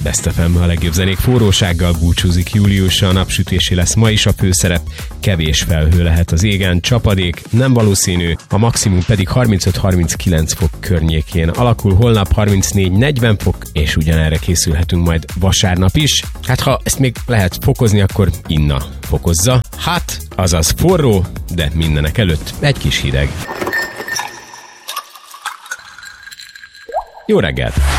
Best FM, a legjobb zenék forrósággal búcsúzik júliusra, a napsütésé lesz ma is a főszerep, kevés felhő lehet az égen, csapadék nem valószínű, a maximum pedig 35-39 fok környékén alakul, holnap 34-40 fok, és ugyanerre készülhetünk majd vasárnap is. Hát ha ezt még lehet fokozni, akkor Inna fokozza. Hát, azaz forró, de mindenek előtt egy kis hideg. Jó reggelt!